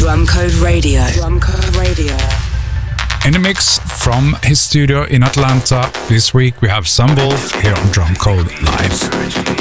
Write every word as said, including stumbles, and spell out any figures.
Drumcode Radio. Drumcode Radio. In the mix from his studio in Atlanta, this week we have Sunwolf here on Drumcode Live.